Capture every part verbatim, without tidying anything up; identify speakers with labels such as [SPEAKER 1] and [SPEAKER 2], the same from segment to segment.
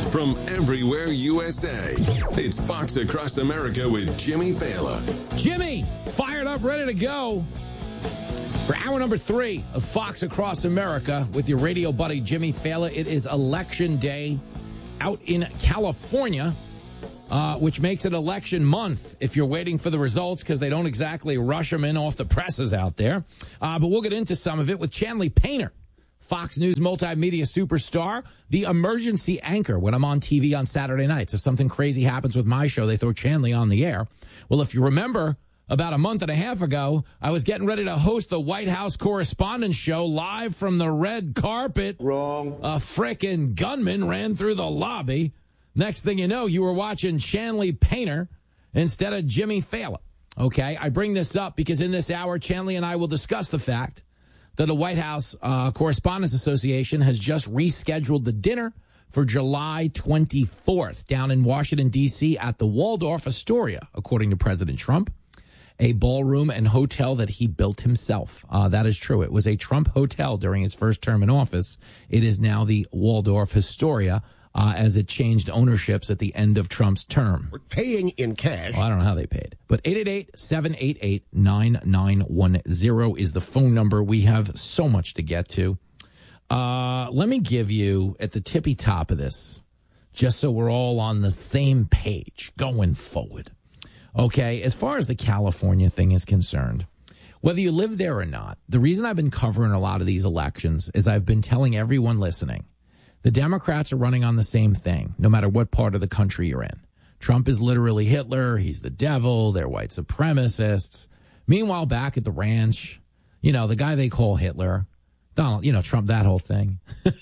[SPEAKER 1] from everywhere U S A. It's Fox Across America with Jimmy Failla.
[SPEAKER 2] Jimmy, fired up, ready to go for hour number three of Fox Across America with your radio buddy, Jimmy Failla. It is election day out in California, uh, which makes it election month if you're waiting for the results because they don't exactly rush them in off the presses out there. Uh, but we'll get into some of it with Chanley Painter, Fox News multimedia superstar, the emergency anchor when I'm on T V on Saturday nights. If something crazy happens with my show, they throw Chanley on the air. Well, if you remember, about a month and a half ago, I was getting ready to host the White House Correspondents' Show live from the red carpet.
[SPEAKER 3] Wrong.
[SPEAKER 2] A frickin' gunman ran through the lobby. Next thing you know, you were watching Chanley Painter instead of Jimmy Failla. Okay, I bring this up because in this hour, Chanley and I will discuss the fact that the White House uh, Correspondents Association has just rescheduled the dinner for July twenty-fourth down in Washington, D C at the Waldorf Astoria, according to President Trump, a ballroom and hotel that he built himself. Uh, that is true. It was a Trump hotel during his first term in office. It is now the Waldorf Astoria uh, as it changed ownerships at the end of Trump's term.
[SPEAKER 3] We're paying in cash.
[SPEAKER 2] Well, I don't know how they paid. But eight eight eight, seven eight eight, nine nine one zero is the phone number. We have so much to get to. Uh, let me give you, at the tippy top of this, just so we're all on the same page going forward. Okay, as far as the California thing is concerned, whether you live there or not, the reason I've been covering a lot of these elections is I've been telling everyone listening, the Democrats are running on the same thing, no matter what part of the country you're in. Trump is literally Hitler. He's the devil. They're white supremacists. Meanwhile, back at the ranch, you know, the guy they call Hitler, Donald, you know, Trump, that whole thing.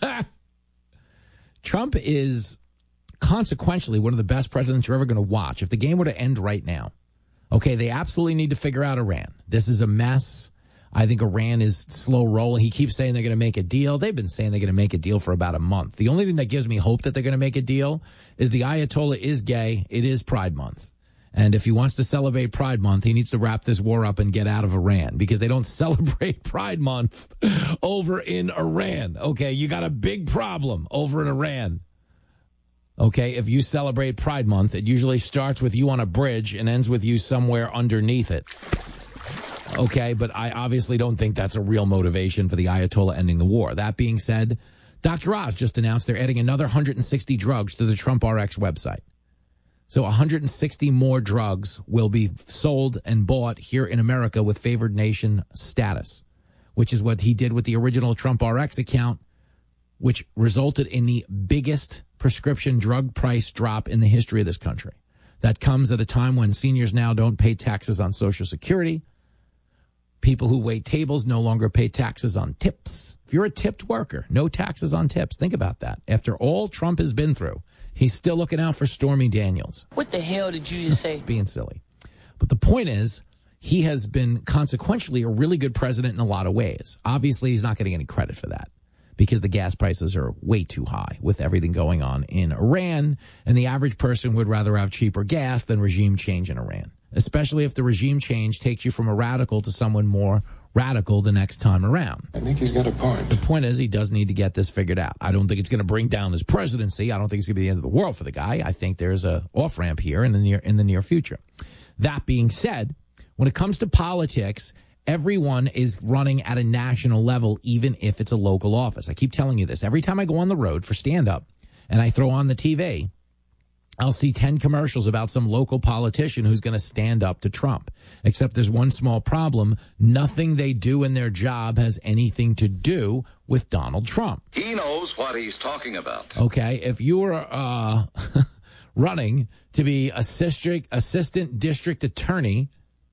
[SPEAKER 2] Trump is consequentially one of the best presidents you're ever going to watch. If the game were to end right now, okay, they absolutely need to figure out Iran. This is a mess. I think Iran is slow rolling. He keeps saying they're going to make a deal. They've been saying they're going to make a deal for about a month. The only thing that gives me hope that they're going to make a deal is the Ayatollah is gay. It is Pride Month. And if he wants to celebrate Pride Month, he needs to wrap this war up and get out of Iran because they don't celebrate Pride Month over in Iran. Okay, you got a big problem over in Iran. Okay, if you celebrate Pride Month, it usually starts with you on a bridge and ends with you somewhere underneath it. Okay, but I obviously don't think that's a real motivation for the Ayatollah ending the war. That being said, Doctor Oz just announced they're adding another one hundred sixty drugs to the Trump R X website. So one hundred sixty more drugs will be sold and bought here in America with favored nation status, which is what he did with the original Trump R X account, which resulted in the biggest prescription drug price drop in the history of this country. That comes at a time when seniors now don't pay taxes on Social Security. People who wait tables no longer pay taxes on tips. If you're a tipped worker, no taxes on tips. Think about that. After all Trump has been through, he's still looking out for Stormy Daniels.
[SPEAKER 4] What the hell did you just say?
[SPEAKER 2] It's being silly. But the point is, he has been consequentially a really good president in a lot of ways. Obviously, he's not getting any credit for that because the gas prices are way too high with everything going on in Iran, and the average person would rather have cheaper gas than regime change in Iran, especially if the regime change takes you from a radical to someone more radical the next time around.
[SPEAKER 5] I think he's got a point.
[SPEAKER 2] The point is, he does need to get this figured out. I don't think it's going to bring down his presidency. I don't think it's going to be the end of the world for the guy. I think there's a off-ramp here in the near in the near future. That being said, when it comes to politics, everyone is running at a national level, even if it's a local office. I keep telling you this. Every time I go on the road for stand-up and I throw on the T V, I'll see ten commercials about some local politician who's going to stand up to Trump. Except there's one small problem. Nothing they do in their job has anything to do with Donald Trump.
[SPEAKER 6] He knows what he's talking about.
[SPEAKER 2] Okay, if you're uh, running to be assistant, assistant district attorney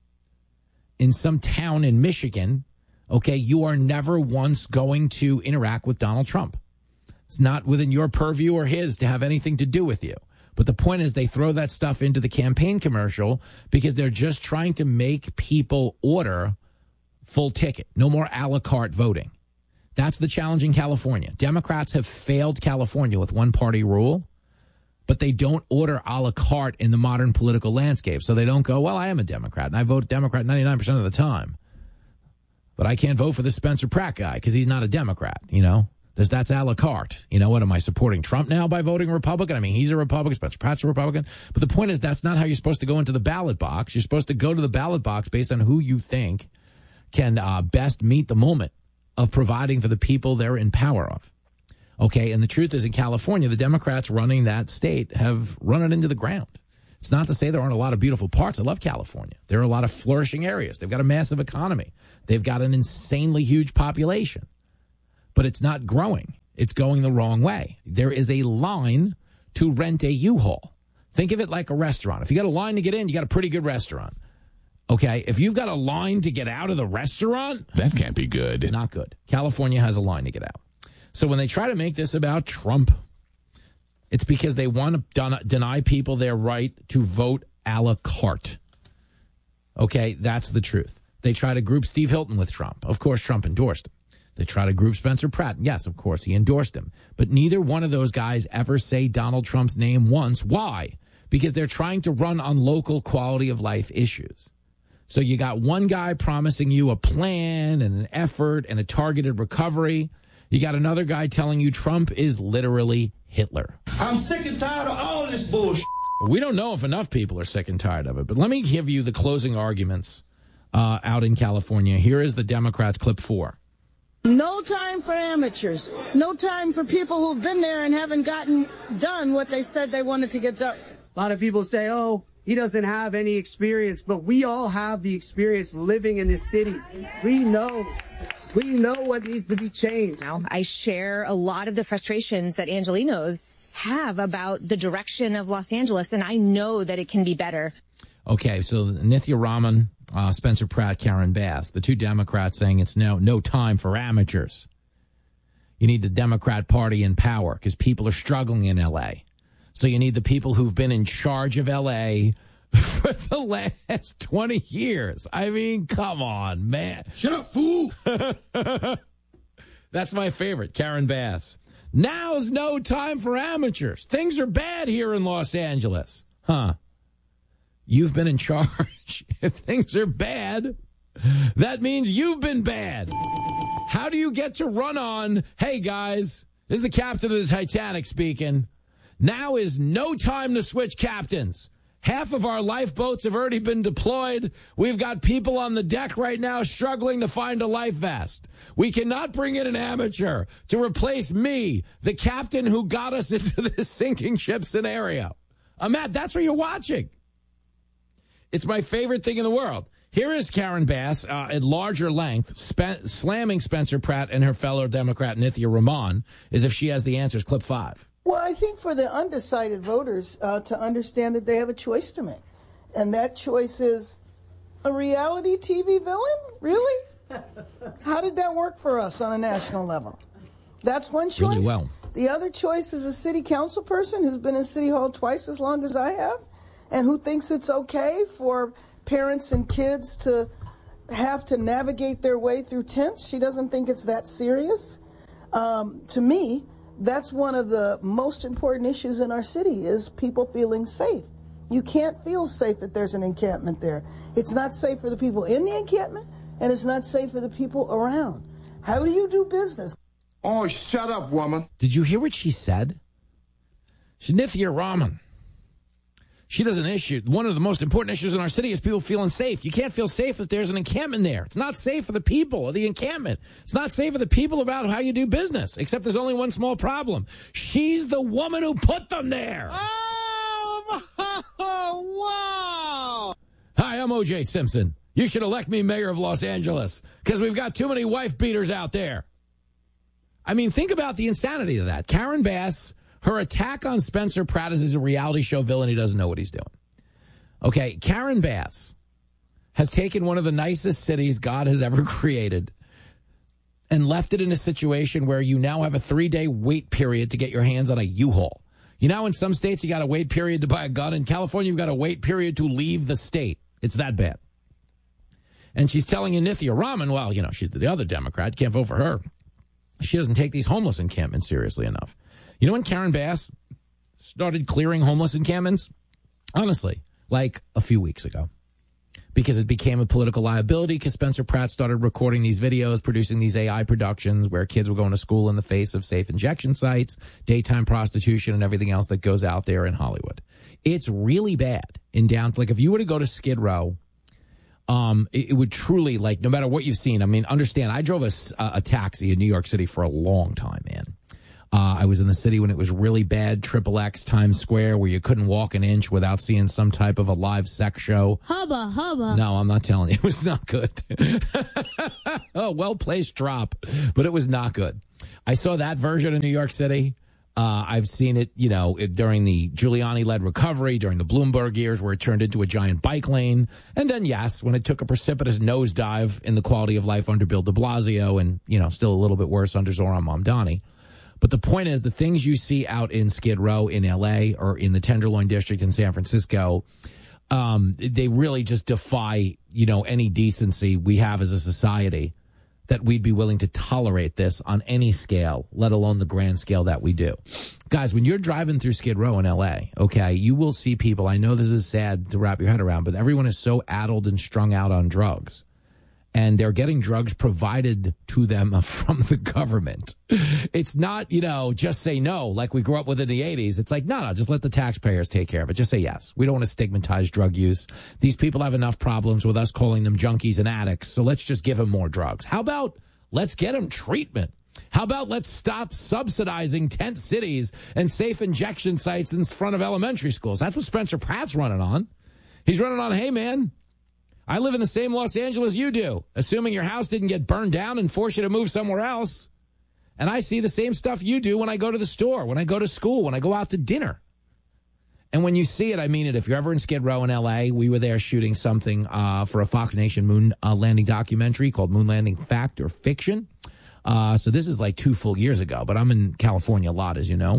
[SPEAKER 2] in some town in Michigan, okay, you are never once going to interact with Donald Trump. It's not within your purview or his to have anything to do with you. But the point is they throw that stuff into the campaign commercial because they're just trying to make people order full ticket. No more a la carte voting. That's the challenge in California. Democrats have failed California with one-party rule, but they don't order a la carte in the modern political landscape. So they don't go, well, I am a Democrat, and I vote Democrat ninety-nine percent of the time. But I can't vote for this Spencer Pratt guy because he's not a Democrat, you know? There's, that's a la carte. You know what? Am I supporting Trump now by voting Republican? I mean, he's a Republican, Spencer Pratt's a Republican. But the point is, that's not how you're supposed to go into the ballot box. You're supposed to go to the ballot box based on who you think can uh, best meet the moment of providing for the people they're in power of. Okay, and the truth is, in California, the Democrats running that state have run it into the ground. It's not to say there aren't a lot of beautiful parts. I love California. There are a lot of flourishing areas. They've got a massive economy. They've got an insanely huge population. But it's not growing. It's going the wrong way. There is a line to rent a U-Haul. Think of it like a restaurant. If you got a line to get in, you got a pretty good restaurant. Okay, if you've got a line to get out of the restaurant,
[SPEAKER 1] that can't be good.
[SPEAKER 2] Not good. California has a line to get out. So when they try to make this about Trump, it's because they want to don- deny people their right to vote a la carte. Okay, that's the truth. They try to group Steve Hilton with Trump. Of course, Trump endorsed him. They try to group Spencer Pratt. Yes, of course, he endorsed him. But neither one of those guys ever say Donald Trump's name once. Why? Because they're trying to run on local quality of life issues. So you got one guy promising you a plan and an effort and a targeted recovery. You got another guy telling you Trump is literally Hitler.
[SPEAKER 3] I'm sick and tired of all this bullshit.
[SPEAKER 2] We don't know if enough people are sick and tired of it, but let me give you the closing arguments uh, out in California. Here is the Democrats' clip four.
[SPEAKER 4] No time for amateurs. No time for people who've been there and haven't gotten done what they said they wanted to get done.
[SPEAKER 5] A lot of people say, oh, he doesn't have any experience, but we all have the experience living in this city. We know. We know what needs to be changed.
[SPEAKER 7] Now, I share a lot of the frustrations that Angelenos have about the direction of Los Angeles, and I know that it can be better.
[SPEAKER 2] Okay, so Nithya Raman, uh, Spencer Pratt, Karen Bass, the two Democrats saying it's no, no time for amateurs. You need the Democrat Party in power because people are struggling in L A. So you need the people who've been in charge of L A for the last twenty years. I mean, come on, man.
[SPEAKER 3] Shut up, fool.
[SPEAKER 2] That's my favorite, Karen Bass. Now's no time for amateurs. Things are bad here in Los Angeles. Huh. You've been in charge. If things are bad, that means you've been bad. How do you get to run on, hey, guys, this is the captain of the Titanic speaking. Now is no time to switch captains. Half of our lifeboats have already been deployed. We've got people on the deck right now struggling to find a life vest. We cannot bring in an amateur to replace me, the captain who got us into this sinking ship scenario. Uh, Matt, that's what you're watching. It's my favorite thing in the world. Here is Karen Bass uh, at larger length, spe- slamming Spencer Pratt and her fellow Democrat Nithya Raman as if she has the answers. Clip five.
[SPEAKER 4] Well, I think for the undecided voters uh, to understand that they have a choice to make. And that choice is a reality T V villain? Really? How did that work for us on a national level? That's one choice.
[SPEAKER 2] Really well.
[SPEAKER 4] The other choice is a city council person who's been in City Hall twice as long as I have and who thinks it's okay for parents and kids to have to navigate their way through tents. She doesn't think it's that serious. Um, to me, that's one of the most important issues in our city is people feeling safe. You can't feel safe if there's an encampment there. It's not safe for the people in the encampment, and it's not safe for the people around. How do you do business?
[SPEAKER 3] Oh, shut up, woman.
[SPEAKER 2] Did you hear what she said? Nithya Raman. She doesn't issue. One of the most important issues in our city is people feeling safe. You can't feel safe if there's an encampment there. It's not safe for the people of the encampment. It's not safe for the people about how you do business, except there's only one small problem. She's the woman who put them there.
[SPEAKER 8] Oh, wow.
[SPEAKER 2] Hi, I'm O J Simpson. You should elect me mayor of Los Angeles because we've got too many wife beaters out there. I mean, think about the insanity of that. Karen Bass, her attack on Spencer Pratt is a reality show villain. He doesn't know what he's doing. Okay, Karen Bass has taken one of the nicest cities God has ever created and left it in a situation where you now have a three-day wait period to get your hands on a U-Haul. You know, in some states, you got a wait period to buy a gun. In California, you've got a wait period to leave the state. It's that bad. And she's telling you, Nithya Raman, well, you know, she's the other Democrat. You can't vote for her. She doesn't take these homeless encampments seriously enough. You know when Karen Bass started clearing homeless encampments? Honestly, like a few weeks ago. because it became a political liability because Spencer Pratt started recording these videos, producing these A I productions where kids were going to school in the face of safe injection sites, daytime prostitution, and everything else that goes out there in Hollywood. It's really bad in down. Like if you were to go to Skid Row, um, it, it would truly, like, no matter what you've seen. I mean, understand, I drove a, a taxi in New York City for a long time, man. Uh, I was in the city when it was really bad, Triple X, Times Square, where you couldn't walk an inch without seeing some type of a live sex show.
[SPEAKER 8] Hubba, hubba.
[SPEAKER 2] No, I'm not telling you. It was not good. Oh, well-placed drop, but it was not good. I saw that version of New York City. Uh, I've seen it, you know, it, during the Giuliani-led recovery, during the Bloomberg years where it turned into a giant bike lane. And then, yes, when it took a precipitous nosedive in the quality of life under Bill de Blasio and, you know, still a little bit worse under Zoran Mamdani. But the point is, the things you see out in Skid Row in L A or in the Tenderloin District in San Francisco, um, they really just defy, you know, any decency we have as a society that we'd be willing to tolerate this on any scale, let alone the grand scale that we do. Guys, when you're driving through Skid Row in L A, okay, you will see people. I know this is sad to wrap your head around, but everyone is so addled and strung out on drugs. And they're getting drugs provided to them from the government. It's not, you know, just say no like we grew up with in the eighties. It's like, no, no, just let the taxpayers take care of it. Just say yes. We don't want to stigmatize drug use. These people have enough problems with us calling them junkies and addicts, so let's just give them more drugs. How about let's get them treatment? How about let's stop subsidizing tent cities and safe injection sites in front of elementary schools? That's what Spencer Pratt's running on. He's running on, hey, man, I live in the same Los Angeles you do, assuming your house didn't get burned down and force you to move somewhere else. And I see the same stuff you do when I go to the store, when I go to school, when I go out to dinner. And when you see it, I mean it. If you're ever in Skid Row in L A, we were there shooting something uh, for a Fox Nation moon uh, landing documentary called Moon Landing Fact or Fiction. Uh, so this is like two full years ago, but I'm in California a lot, as you know.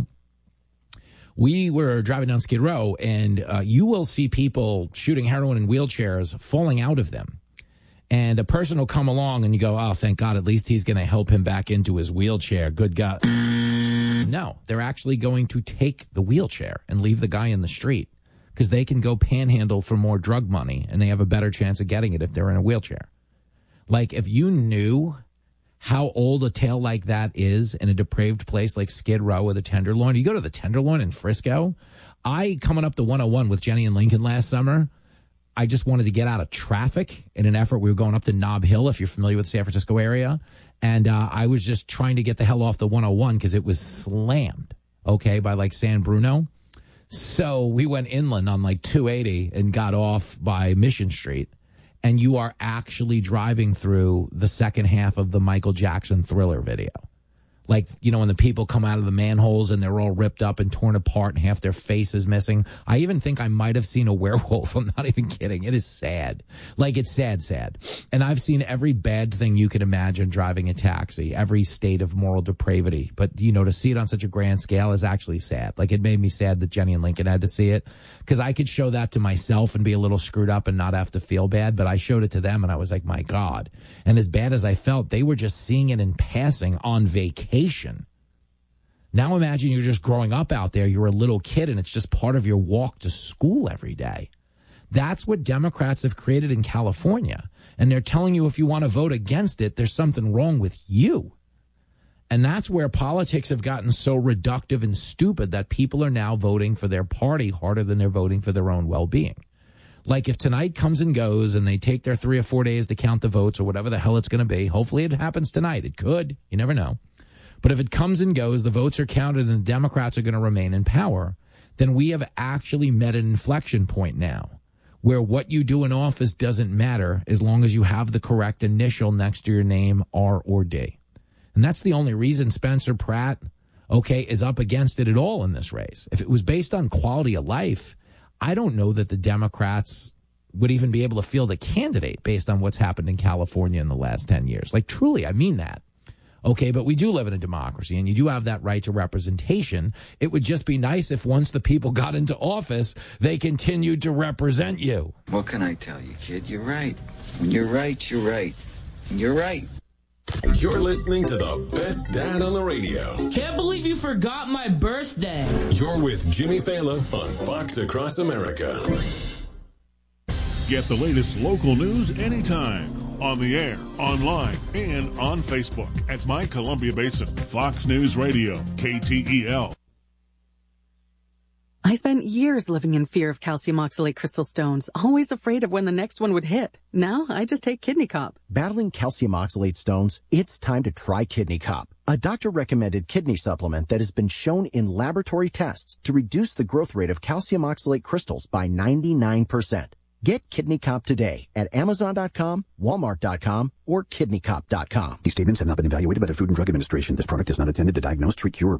[SPEAKER 2] We were driving down Skid Row, and uh, you will see people shooting heroin in wheelchairs falling out of them. And a person will come along, and you go, oh, thank God, at least he's going to help him back into his wheelchair. Good God. No, they're actually going to take the wheelchair and leave the guy in the street because they can go panhandle for more drug money, and they have a better chance of getting it if they're in a wheelchair. Like, if you knew how old a tale like that is in a depraved place like Skid Row or the Tenderloin. You go to the Tenderloin in Frisco. I, coming up the one oh one with Jenny and Lincoln last summer, I just wanted to get out of traffic in an effort. We were going up to Nob Hill, if you're familiar with the San Francisco area. And uh, I was just trying to get the hell off the one oh one because it was slammed, okay, by like San Bruno. So we went inland on like two eighty and got off by Mission Street. And you are actually driving through the second half of the Michael Jackson Thriller video. Like, you know, when the people come out of the manholes and they're all ripped up and torn apart and half their face is missing. I even think I might have seen a werewolf. I'm not even kidding. It is sad. Like, it's sad, sad. And I've seen every bad thing you can imagine driving a taxi, every state of moral depravity. But, you know, to see it on such a grand scale is actually sad. Like, it made me sad that Jenny and Lincoln had to see it because I could show that to myself and be a little screwed up and not have to feel bad. But I showed it to them and I was like, my God. And as bad as I felt, they were just seeing it in passing on vacation. Now imagine you're just growing up out there, you're a little kid, and it's just part of your walk to school every day. That's what Democrats have created in California. And they're telling you if you want to vote against it, there's something wrong with you. And that's where politics have gotten so reductive and stupid that people are now voting for their party harder than they're voting for their own well-being. Like if tonight comes and goes and they take their three or four days to count the votes or whatever the hell it's going to be, hopefully it happens tonight. It could. You never know. But if it comes and goes, the votes are counted and the Democrats are going to remain in power, then we have actually met an inflection point now where what you do in office doesn't matter as long as you have the correct initial next to your name, R or D. And that's the only reason Spencer Pratt, okay, is up against it at all in this race. If it was based on quality of life, I don't know that the Democrats would even be able to field a candidate based on what's happened in California in the last ten years. Like, truly, I mean that. Okay, but we do live in a democracy, and you do have that right to representation. It would just be nice if once the people got into office, they continued to represent you.
[SPEAKER 9] What can I tell you, kid? You're right. When you're right, you're right. And you're right.
[SPEAKER 1] You're listening to the best dad on the radio.
[SPEAKER 8] Can't believe you forgot my birthday.
[SPEAKER 1] You're with Jimmy Fallon on Fox Across America.
[SPEAKER 10] Get the latest local news anytime, on the air, online, and on Facebook at My Columbia Basin. Fox News Radio, K T E L.
[SPEAKER 11] I spent years living in fear of calcium oxalate crystal stones, always afraid of when the next one would hit. Now I just take Kidney Cop.
[SPEAKER 12] Battling calcium oxalate stones? It's time to try Kidney Cop, a doctor-recommended kidney supplement that has been shown in laboratory tests to reduce the growth rate of calcium oxalate crystals by ninety-nine percent. Get Kidney Cop today at Amazon dot com, Walmart dot com, or Kidney Cop dot com.
[SPEAKER 13] These statements have not been evaluated by the Food and Drug Administration. This product is not intended to diagnose, treat, cure,